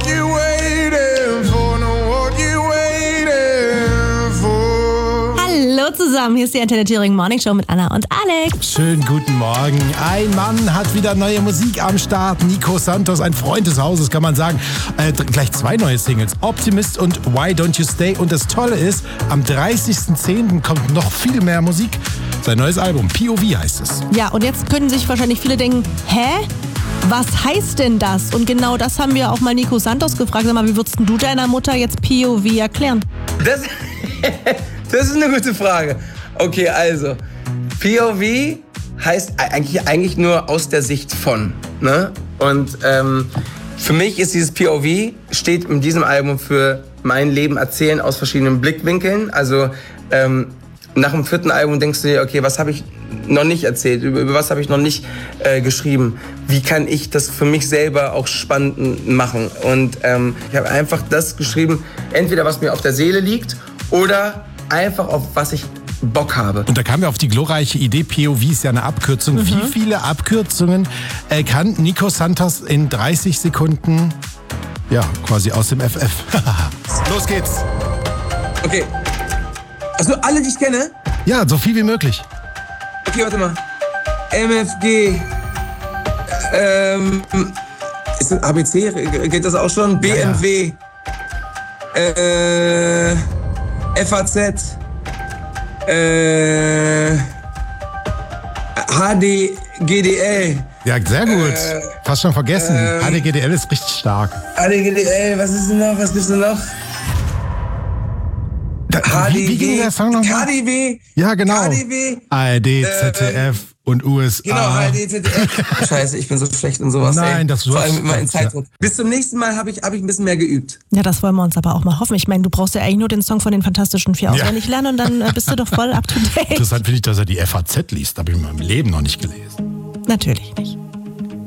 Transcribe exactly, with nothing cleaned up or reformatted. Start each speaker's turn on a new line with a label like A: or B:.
A: what you waiting for, know what you waiting for.
B: Hallo zusammen, hier ist die Antenne Thüringen Morning Show mit Anna und Alex.
C: Schönen guten Morgen. Ein Mann hat wieder neue Musik am Start. Nico Santos, ein Freund des Hauses, kann man sagen. Äh, gleich zwei neue Singles, Optimist und Why Don't You Stay. Und das Tolle ist, am dreißigsten zehnten kommt noch viel mehr Musik. Sein neues Album, P O V heißt es.
B: Ja, und jetzt können sich wahrscheinlich viele denken, hä? Was heißt denn das? Und genau das haben wir auch mal Nico Santos gefragt. Sag mal, wie würdest du deiner Mutter jetzt P O V erklären?
D: Das, das ist eine gute Frage. Okay, also, P O V heißt eigentlich, eigentlich nur aus der Sicht von. Ne? Und ähm, für mich ist dieses P O V, steht in diesem Album für mein Leben erzählen aus verschiedenen Blickwinkeln. Also ähm, nach dem vierten Album denkst du dir, okay, was habe ich noch nicht erzählt, über, über was habe ich noch nicht äh, geschrieben, wie kann ich das für mich selber auch spannend machen. Und ähm, ich habe einfach das geschrieben, entweder was mir auf der Seele liegt oder einfach auf was ich Bock habe.
C: Und da kamen wir auf die glorreiche Idee, P O V ist ja eine Abkürzung.
B: Mhm.
C: Wie viele Abkürzungen äh, kann Nico Santos in dreißig Sekunden, ja, quasi aus dem F F? Los geht's!
D: Okay. Also alle, die ich kenne?
C: Ja, so viel wie möglich.
D: Okay, warte mal. M F G. Ähm. Ist das A B C? Geht das auch schon? B M W. Ja, ja. Äh. F A Z. Äh. H D G D L.
C: Ja, sehr gut. Äh, Fast schon vergessen. Ähm, H D G D L ist richtig stark.
D: H D G D L, was ist denn noch? Was gibt's denn noch?
C: Da,
D: H D W,
C: wie, wie ging der Song nochmal?
D: K D W.
C: Ja, genau.
D: K D W.
C: A R D, Z D F äh, und U S A.
D: Genau, A R D, Z D F. Scheiße, ich bin so schlecht in sowas.
C: Nein,
D: ey.
C: das
D: Vor allem immer in
C: ja.
D: Zeitdruck. Bis zum nächsten Mal habe ich, hab ich ein bisschen mehr geübt.
B: Ja, das wollen wir uns aber auch mal hoffen. Ich meine, du brauchst ja eigentlich nur den Song von den Fantastischen Vier auswendig lernen und dann bist du doch voll up to date.
C: Interessant finde ich, dass er die F A Z liest. Habe ich in meinem Leben noch nicht gelesen.
B: Natürlich nicht.